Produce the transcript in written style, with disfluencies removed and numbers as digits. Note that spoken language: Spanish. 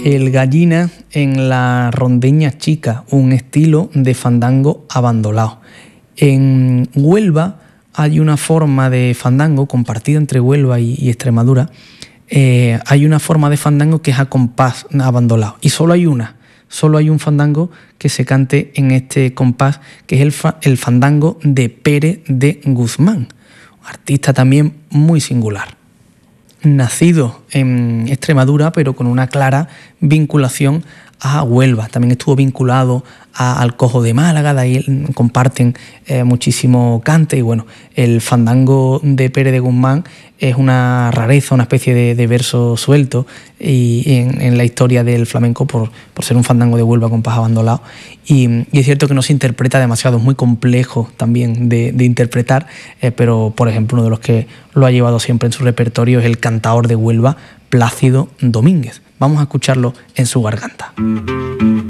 El Gallina en la rondeña chica, un estilo de fandango abandolado. En Huelva hay una forma de fandango compartida entre Huelva y Extremadura. Hay una forma de fandango que es a compás abandolado y solo hay un fandango que se cante en este compás, que es el fandango de Pérez de Guzmán, un artista también muy singular. Nacido en Extremadura, pero con una clara vinculación a Huelva. También estuvo vinculado al Cojo de Málaga, de ahí comparten muchísimo cante. Y bueno, el fandango de Pérez de Guzmán es una rareza, una especie de verso suelto y en la historia del flamenco por ser un fandango de Huelva con compás abandolado. Y es cierto que no se interpreta demasiado, es muy complejo también de interpretar, pero por ejemplo uno de los que lo ha llevado siempre en su repertorio es el cantaor de Huelva, Plácido Domínguez. Vamos a escucharlo en su garganta.